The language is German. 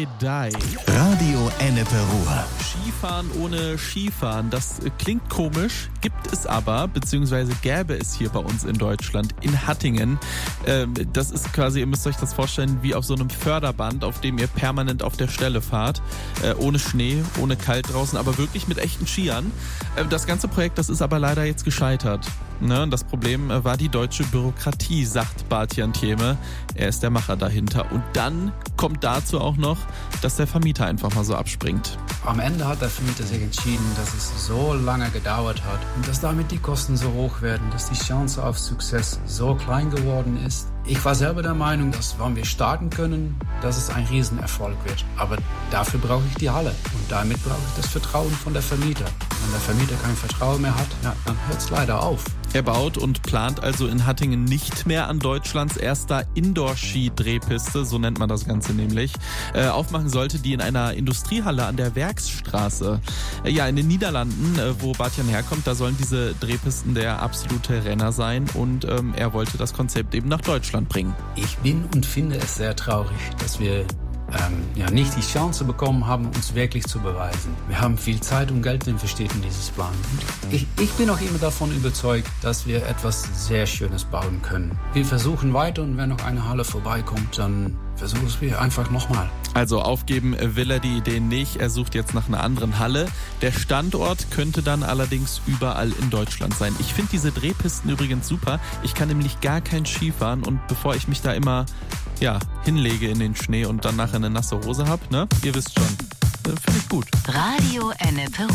Die. Radio Ennepe Ruhr. Skifahren ohne Skifahren, das klingt komisch, gibt es aber, beziehungsweise gäbe es hier bei uns in Deutschland, in Hattingen. Das ist quasi, ihr müsst euch das vorstellen, wie auf so einem Förderband, auf dem ihr permanent auf der Stelle fahrt. Ohne Schnee, ohne kalt draußen, aber wirklich mit echten Skiern. Das ganze Projekt, das ist aber leider jetzt gescheitert. Ne? Das Problem war die deutsche Bürokratie, sagt Bartjan Thieme. Er ist der Macher dahinter. Und dann kommt dazu auch noch, dass der Vermieter einfach mal so abspringt. Am Ende hat der Vermieter sich entschieden, dass es so lange gedauert hat und dass damit die Kosten so hoch werden, dass die Chance auf Success so klein geworden ist. Ich war selber der Meinung, dass wenn wir starten können, dass es ein Riesenerfolg wird. Aber dafür brauche ich die Halle und damit brauche ich das Vertrauen von der Vermieter. Wenn der Vermieter kein Vertrauen mehr hat, ja, dann hört es leider auf. Er baut und plant also in Hattingen nicht mehr an Deutschlands erster Indoor-Ski-Drehpiste, so nennt man das Ganze nämlich. Aufmachen sollte die in einer Industriehalle an der Werksstraße. Ja, in den Niederlanden, wo Bartjan herkommt, da sollen diese Drehpisten der absolute Renner sein und er wollte das Konzept eben nach Deutschland bringen. Ich bin und finde es sehr traurig, dass wir nicht die Chance bekommen haben, uns wirklich zu beweisen. Wir haben viel Zeit und Geld investiert in dieses Plan. Ich bin auch immer davon überzeugt, dass wir etwas sehr Schönes bauen können. Wir versuchen weiter und wenn noch eine Halle vorbeikommt, dann versuchen wir einfach nochmal. Also aufgeben will er die Idee nicht. Er sucht jetzt nach einer anderen Halle. Der Standort könnte dann allerdings überall in Deutschland sein. Ich finde diese Drehpisten übrigens super. Ich kann nämlich gar kein Ski fahren und bevor ich mich da immer hinlege in den Schnee und dann nachher eine nasse Hose habe, ne? Ihr wisst schon. Finde ich gut. Radio Ennepe